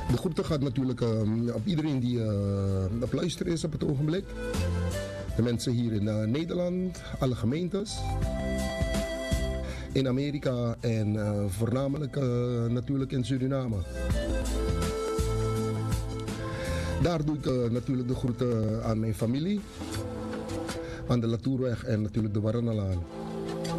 De groeten gaat natuurlijk op iedereen die op luisteren is op het ogenblik. De mensen hier in Nederland, alle gemeentes. In Amerika en voornamelijk natuurlijk in Suriname. Daar doe ik natuurlijk de groeten aan mijn familie. Aan de Latourweg en natuurlijk de Warrenalaan.